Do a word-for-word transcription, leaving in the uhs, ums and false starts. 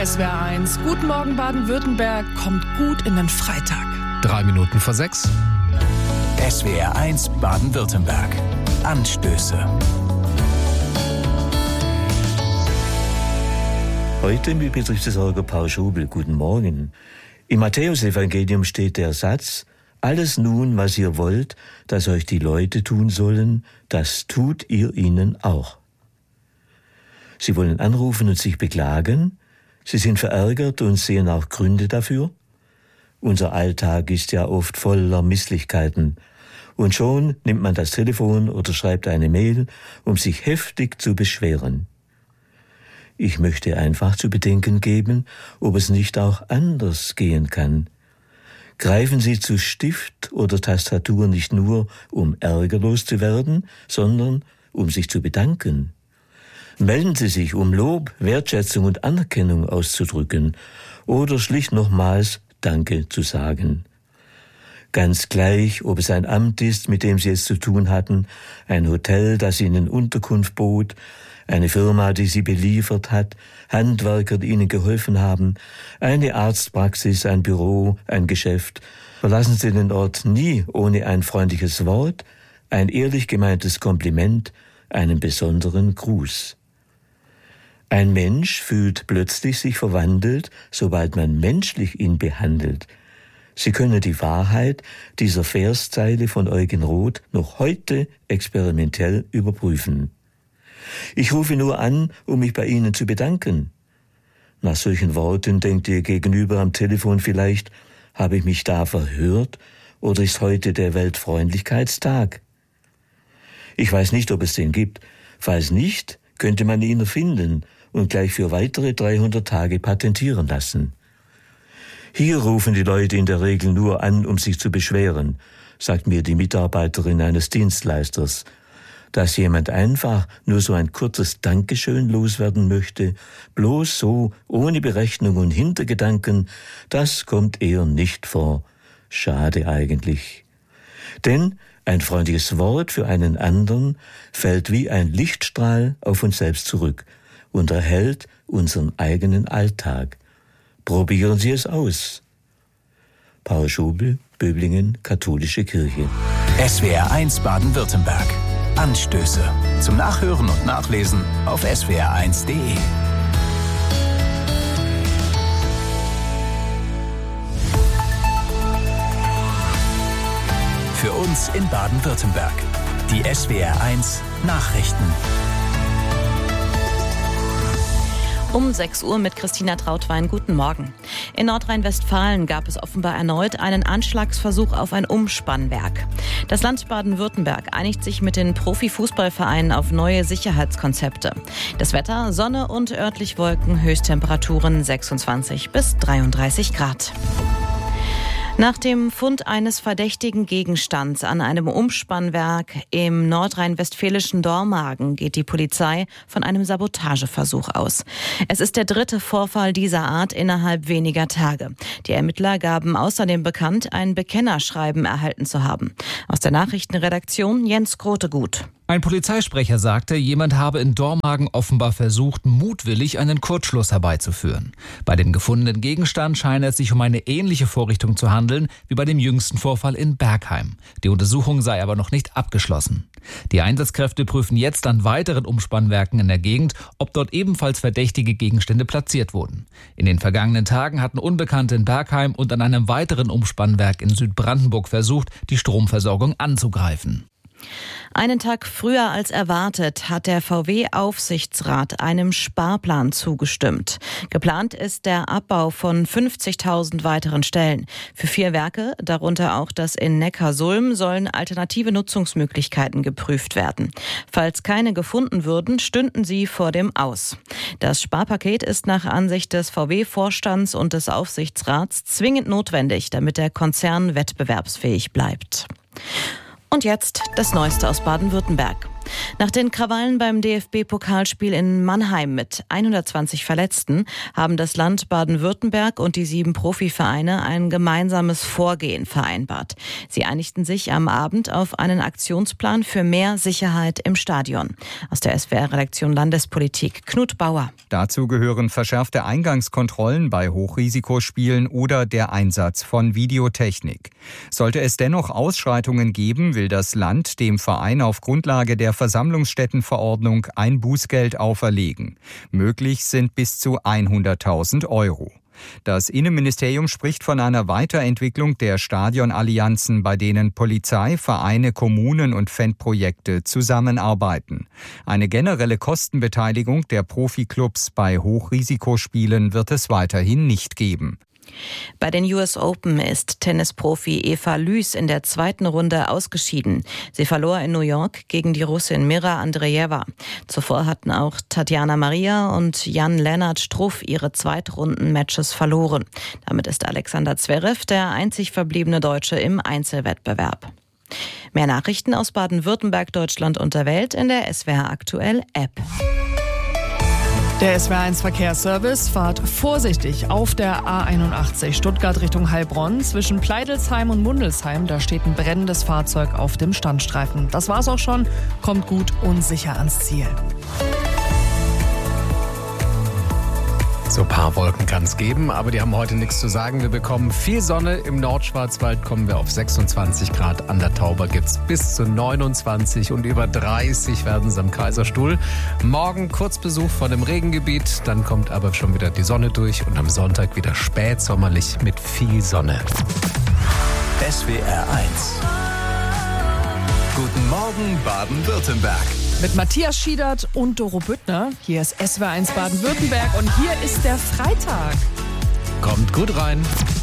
S W R eins. Guten Morgen Baden-Württemberg. Kommt gut in den Freitag. Drei Minuten vor sechs. S W R eins Baden-Württemberg. Anstöße. Heute mit Betriebsversorger Paul Schubel. Guten Morgen. Im Matthäusevangelium steht der Satz: Alles nun, was ihr wollt, dass euch die Leute tun sollen, das tut ihr ihnen auch. Sie wollen anrufen und sich beklagen. Sie sind verärgert und sehen auch Gründe dafür. Unser Alltag ist ja oft voller Misslichkeiten. Und schon nimmt man das Telefon oder schreibt eine Mail, um sich heftig zu beschweren. Ich möchte einfach zu bedenken geben, ob es nicht auch anders gehen kann. Greifen Sie zu Stift oder Tastatur nicht nur, um ärgerlos zu werden, sondern um sich zu bedanken. Melden Sie sich, um Lob, Wertschätzung und Anerkennung auszudrücken oder schlicht nochmals Danke zu sagen. Ganz gleich, ob es ein Amt ist, mit dem Sie es zu tun hatten, ein Hotel, das Ihnen Unterkunft bot, eine Firma, die Sie beliefert hat, Handwerker, die Ihnen geholfen haben, eine Arztpraxis, ein Büro, ein Geschäft. Verlassen Sie den Ort nie ohne ein freundliches Wort, ein ehrlich gemeintes Kompliment, einen besonderen Gruß. Ein Mensch fühlt plötzlich sich verwandelt, sobald man menschlich ihn behandelt. Sie können die Wahrheit dieser Verszeile von Eugen Roth noch heute experimentell überprüfen. Ich rufe nur an, um mich bei Ihnen zu bedanken. Nach solchen Worten denkt Ihr Gegenüber am Telefon vielleicht: Habe ich mich da verhört oder ist heute der Weltfreundlichkeitstag? Ich weiß nicht, ob es den gibt. Falls nicht, könnte man ihn erfinden und gleich für weitere dreihundert Tage patentieren lassen. Hier rufen die Leute in der Regel nur an, um sich zu beschweren, sagt mir die Mitarbeiterin eines Dienstleisters. Dass jemand einfach nur so ein kurzes Dankeschön loswerden möchte, bloß so, ohne Berechnung und Hintergedanken, das kommt eher nicht vor. Schade eigentlich. Denn ein freundliches Wort für einen anderen fällt wie ein Lichtstrahl auf uns selbst zurück und erhellt unseren eigenen Alltag. Probieren Sie es aus. Paul Schubel, Böblingen, Katholische Kirche. S W R eins Baden-Württemberg. Anstöße. Zum Nachhören und Nachlesen auf S W R eins Punkt de. Für uns in Baden-Württemberg. Die S W R eins Nachrichten. Um sechs Uhr mit Christina Trautwein. Guten Morgen. In Nordrhein-Westfalen gab es offenbar erneut einen Anschlagsversuch auf ein Umspannwerk. Das Land Baden-Württemberg einigt sich mit den Profifußballvereinen auf neue Sicherheitskonzepte. Das Wetter: Sonne und örtlich Wolken, Höchsttemperaturen sechsundzwanzig bis dreiunddreißig Grad. Nach dem Fund eines verdächtigen Gegenstands an einem Umspannwerk im nordrhein-westfälischen Dormagen geht die Polizei von einem Sabotageversuch aus. Es ist der dritte Vorfall dieser Art innerhalb weniger Tage. Die Ermittler gaben außerdem bekannt, ein Bekennerschreiben erhalten zu haben. Aus der Nachrichtenredaktion Jens Grotegut. Ein Polizeisprecher sagte, jemand habe in Dormagen offenbar versucht, mutwillig einen Kurzschluss herbeizuführen. Bei dem gefundenen Gegenstand scheine es sich um eine ähnliche Vorrichtung zu handeln wie bei dem jüngsten Vorfall in Bergheim. Die Untersuchung sei aber noch nicht abgeschlossen. Die Einsatzkräfte prüfen jetzt an weiteren Umspannwerken in der Gegend, ob dort ebenfalls verdächtige Gegenstände platziert wurden. In den vergangenen Tagen hatten Unbekannte in Bergheim und an einem weiteren Umspannwerk in Südbrandenburg versucht, die Stromversorgung anzugreifen. Einen Tag früher als erwartet hat der V W-Aufsichtsrat einem Sparplan zugestimmt. Geplant ist der Abbau von fünfzigtausend weiteren Stellen. Für vier Werke, darunter auch das in Neckarsulm, sollen alternative Nutzungsmöglichkeiten geprüft werden. Falls keine gefunden würden, stünden sie vor dem Aus. Das Sparpaket ist nach Ansicht des V W-Vorstands und des Aufsichtsrats zwingend notwendig, damit der Konzern wettbewerbsfähig bleibt. Und jetzt das Neueste aus Baden-Württemberg. Nach den Krawallen beim D F B-Pokalspiel in Mannheim mit hundertzwanzig Verletzten haben das Land Baden-Württemberg und die sieben Profivereine ein gemeinsames Vorgehen vereinbart. Sie einigten sich am Abend auf einen Aktionsplan für mehr Sicherheit im Stadion. Aus der S W R-Redaktion Landespolitik, Knut Bauer. Dazu gehören verschärfte Eingangskontrollen bei Hochrisikospielen oder der Einsatz von Videotechnik. Sollte es dennoch Ausschreitungen geben, will das Land dem Verein auf Grundlage der Versammlungsstättenverordnung ein Bußgeld auferlegen. Möglich sind bis zu hunderttausend Euro. Das Innenministerium spricht von einer Weiterentwicklung der Stadionallianzen, bei denen Polizei, Vereine, Kommunen und Fanprojekte zusammenarbeiten. Eine generelle Kostenbeteiligung der Profiklubs bei Hochrisikospielen wird es weiterhin nicht geben. Bei den U S Open ist Tennisprofi Eva Lüß in der zweiten Runde ausgeschieden. Sie verlor in New York gegen die Russin Mira Andreeva. Zuvor hatten auch Tatjana Maria und Jan-Lennart Struff ihre Zweitrunden-Matches verloren. Damit ist Alexander Zverev der einzig verbliebene Deutsche im Einzelwettbewerb. Mehr Nachrichten aus Baden-Württemberg, Deutschland und der Welt in der S W R Aktuell App. Der S W R eins Verkehrsservice: fahrt vorsichtig auf der A einundachtzig Stuttgart Richtung Heilbronn. Zwischen Pleidelsheim und Mundelsheim, da steht ein brennendes Fahrzeug auf dem Standstreifen. Das war's auch schon. Kommt gut und sicher ans Ziel. So ein paar Wolken kann es geben, aber die haben heute nichts zu sagen. Wir bekommen viel Sonne. Im Nordschwarzwald kommen wir auf sechsundzwanzig Grad. An der Tauber gibt es bis zu neunundzwanzig und über dreißig werden es am Kaiserstuhl. Morgen Kurzbesuch von dem Regengebiet, dann kommt aber schon wieder die Sonne durch und am Sonntag wieder spätsommerlich mit viel Sonne. S W R eins. Guten Morgen Baden-Württemberg. Mit Matthias Schiedert und Doro Büttner. Hier ist S W R eins Baden-Württemberg und hier ist der Freitag. Kommt gut rein.